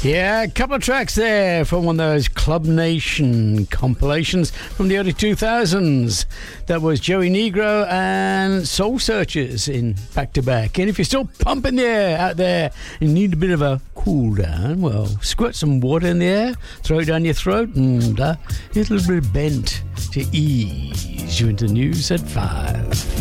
Yeah, a couple of tracks there from one of those Club Nation compilations from the early 2000s. That was Joey Negro and Soul Searchers in back-to-back. And if you're still pumping the air out there and need a bit of a cool down, well, squirt some water in the air, throw it down your throat, and a little bit bent to ease you into news at 5.